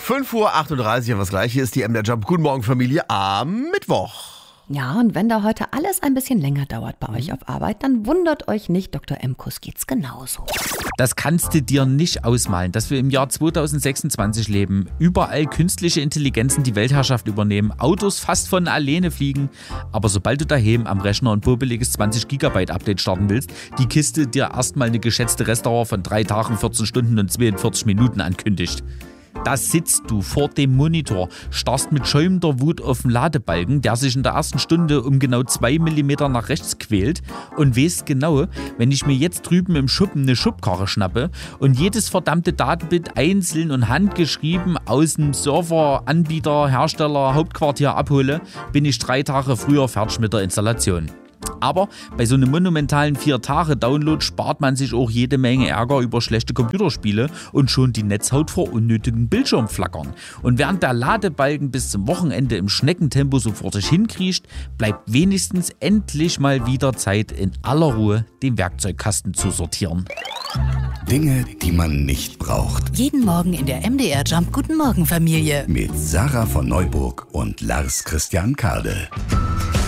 5:38 Uhr, was gleich hier ist die MDR Jump. Guten Morgen, Familie, am Mittwoch. Ja, und wenn da heute alles ein bisschen länger dauert bei euch auf Arbeit, dann wundert euch nicht, Dr. Emkus geht's genauso. Das kannst du dir nicht ausmalen, dass wir im Jahr 2026 leben, überall künstliche Intelligenzen die Weltherrschaft übernehmen, Autos fast von alleine fliegen, aber sobald du daheim am Rechner ein bobeliges 20 GB Update starten willst, die Kiste dir erstmal eine geschätzte Restdauer von 3 Tagen, 14 Stunden und 42 Minuten ankündigt. Da sitzt du vor dem Monitor, starrst mit schäumender Wut auf den Ladebalken, der sich in der ersten Stunde um genau 2 mm nach rechts quält und weißt genau, wenn ich mir jetzt drüben im Schuppen eine Schubkarre schnappe und jedes verdammte Datenbit einzeln und handgeschrieben aus dem Server, Anbieter, Hersteller, Hauptquartier abhole, bin ich 3 Tage früher fertig mit der Installation. Aber bei so einem monumentalen 4-Tage-Download spart man sich auch jede Menge Ärger über schlechte Computerspiele und schon die Netzhaut vor unnötigen Bildschirmflackern. Und während der Ladebalken bis zum Wochenende im Schneckentempo so vor sich hinkriecht, bleibt wenigstens endlich mal wieder Zeit, in aller Ruhe den Werkzeugkasten zu sortieren. Dinge, die man nicht braucht. Jeden Morgen in der MDR Jump Guten Morgen Familie. Mit Sarah von Neuburg und Lars Christian Kade.